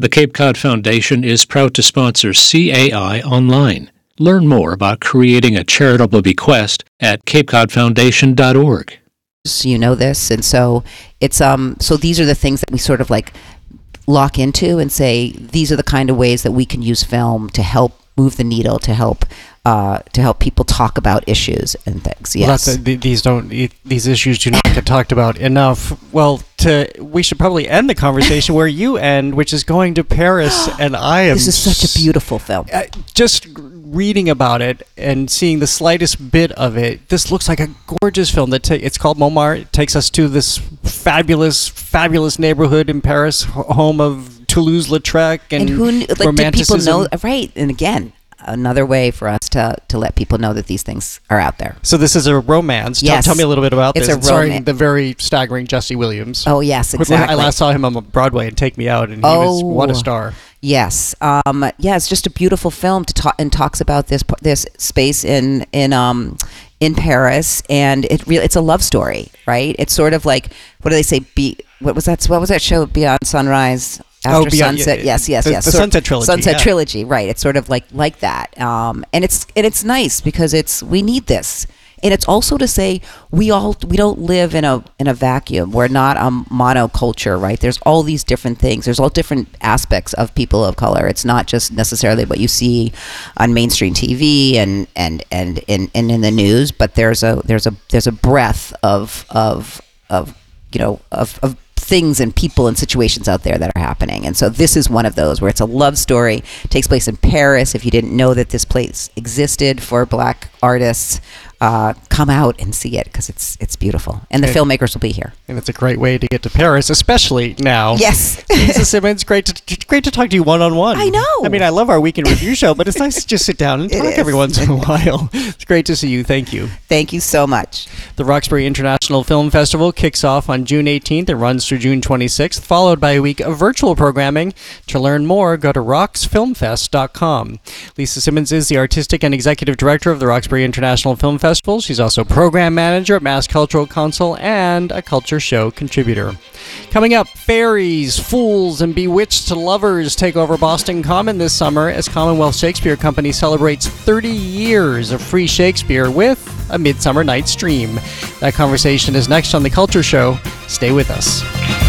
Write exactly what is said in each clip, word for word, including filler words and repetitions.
The Cape Cod Foundation is proud to sponsor C A I Online. Learn more about creating a charitable bequest at cape cod foundation dot org. You know this, and so it's um so these are the things that we sort of like lock into and say these are the kind of ways that we can use film to help move the needle, to help uh, to help people talk about issues and things. Yes. Well, that's a, these don't these issues do not get talked about enough. Well, to we should probably end the conversation where you end, which is going to Paris, and I am. This is such a beautiful film. Uh, just reading about it and seeing the slightest bit of it, this looks like a gorgeous film. That ta- it's called Montmartre. It takes us to this fabulous, fabulous neighborhood in Paris, home of Toulouse-Lautrec and, and who kn- like, romanticism. did people know? Right, and again, another way for us to to let people know that these things are out there. So this is a romance. Tell- Yes. Tell, me a little bit about It's this. a And Sorry, roman- the very staggering Jesse Williams. Oh yes, exactly. I last saw him on Broadway and Take Me Out, and he was Oh. what a star. Yes, um, yeah, it's just a beautiful film to talk and talks about this this space in in um in Paris, and it really it's a love story, right? It's sort of like, what do they say? Be what was that? What was that show? Beyond Sunrise. After Oh, Beyond- Sunset, yeah, yes, yes, the- yes. the Sort- Sunset Trilogy, Sunset yeah. Trilogy, right? It's sort of like like that, um, and it's and it's nice because it's we need this, and it's also to say we all we don't live in a in a vacuum. We're not a monoculture, right? There's all these different things. There's all different aspects of people of color. It's not just necessarily what you see on mainstream T V and and and in and in the news, but there's a there's a there's a breadth of of of you know of of things and people and situations out there that are happening. And so this is one of those where it's a love story, takes place in Paris. If you didn't know that this place existed for Black artists, uh, come out and see it because it's it's beautiful. And the Okay. filmmakers will be here. And it's a great way to get to Paris, especially now. Yes. Lisa Simmons, great to great to talk to you one on one. I know. I mean, I love our weekend review show, but it's nice to just sit down and It talk is. every once in a while. It's great to see you. Thank you. Thank you so much. The Roxbury International Film Festival kicks off on June eighteenth and runs through June twenty-sixth, followed by a week of virtual programming. To learn more, go to rox film fest dot com. Lisa Simmons is the artistic and executive director of the Roxbury International Film Festival. She's also program manager at Mass Cultural Council and a Culture Show contributor. Coming up, fairies, fools, and bewitched lovers take over Boston Common this summer as Commonwealth Shakespeare Company celebrates thirty years of free Shakespeare with a Midsummer Night's Dream. That conversation is next on The Culture Show. Stay with us.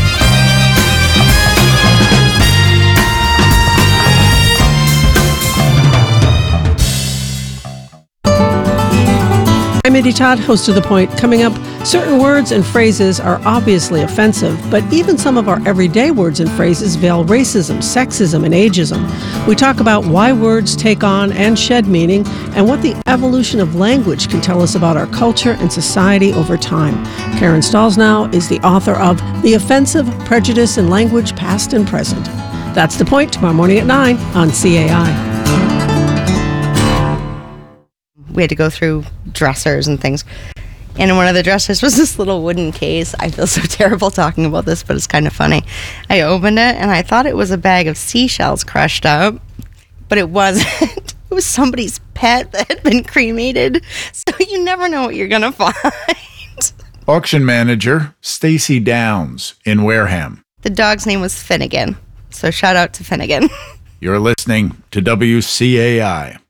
I'm Eddie Todd, host of The Point. Coming up, certain words and phrases are obviously offensive, but even some of our everyday words and phrases veil racism, sexism, and ageism. We talk about why words take on and shed meaning, and what the evolution of language can tell us about our culture and society over time. Karen Stalsnow is the author of The Offensive Prejudice in Language, Past and Present. That's The Point, tomorrow morning at nine on C A I. We had to go through dressers and things. And in one of the dressers was this little wooden case. I feel so terrible talking about this, but it's kind of funny. I opened it, and I thought it was a bag of seashells crushed up, but it wasn't. It was somebody's pet that had been cremated, so you never know what you're going to find. Auction manager Stacy Downs in Wareham. The dog's name was Finnegan, so shout out to Finnegan. You're listening to W C A I.